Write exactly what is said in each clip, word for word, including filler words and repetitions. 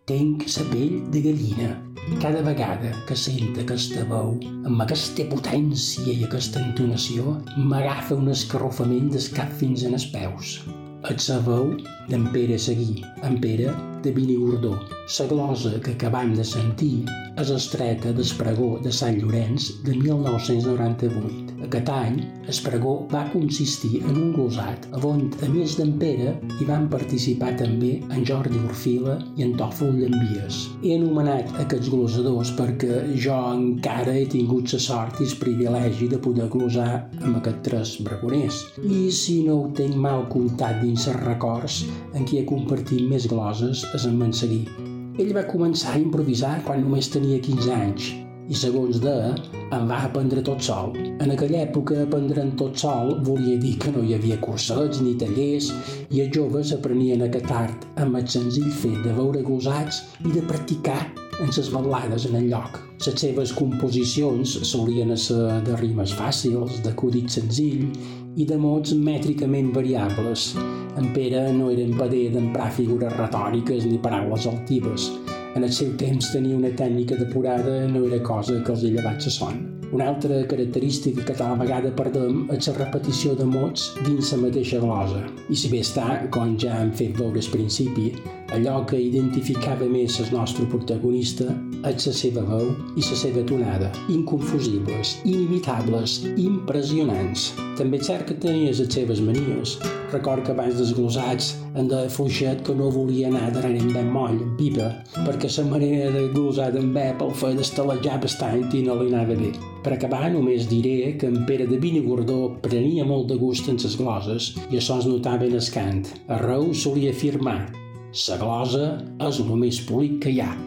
Tenc la pell de gallina. Cada vegada que sento aquesta veu, amb aquesta potència i aquesta entonació, m'agafa un escarrofament del cap fins en els peus. És la veu d'en Pere Seguí, en Pere de Benigordó. La glosa que acabam de sentir és extreta del pregó de Sant Llorenç de mil nou-cents noranta-vuit. Aquest any, el pregó va consistir en un glosat on, a més d'en Pere, hi van participar també en Jordi Orfila i en Tòfol Llambies. He anomenat aquests glosadors perquè jo encara he tingut la sort i el privilegi de poder glosar amb aquests tres bragoners. I si no ho tenc mal comptat dins els records en qui he compartit més gloses és en Manseguí. Ell va començar a improvisar quan només tenia quinze anys i, segons deia, em va aprendre tot sol. En aquella època, aprendre'n tot sol volia dir que no hi havia cursets ni tallers i els joves aprenien aquest art amb el senzill fet de veure glosats i de practicar en les balades en el lloc. Les seves composicions solien ser de rimes fàcils, d'acudit senzill i de mots mètricament variables. En Pere no era empedir d'emprar figures retòriques ni paraules altives. En el seu temps tenia una tècnica depurada, no era cosa que els he llevat la son. Una altra característica que tal vegada perdem és la repetició de mots dins la mateixa glosa. I si bé està, com ja hem fet veure al principi, allò que identificava més el nostre protagonista és la seva veu i la seva tonada, inconfusibles, inimitables, impressionants. També és cert que tenia les seves manies. Record que abans dels glosats en deia Fluixet que no volia anar darrere en ben moll, en pipa, perquè la manera de glosar d'en Bep el feia d'estalejar bastant i no li anava bé. Per acabar, només diré que en Pere de Benigordó prenia molt de gust en les gloses i això es notava en el cant. Arreu solia afirmar: «La glosa és el més polit que hi ha».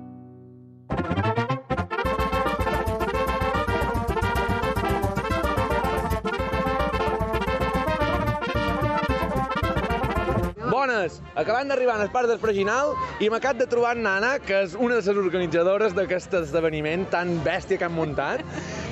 Bones! Acabant d'arribar al parc del Freginal i m'acabo de trobar en Nana, que és una de les organitzadores d'aquest esdeveniment tan bèstia que han muntat.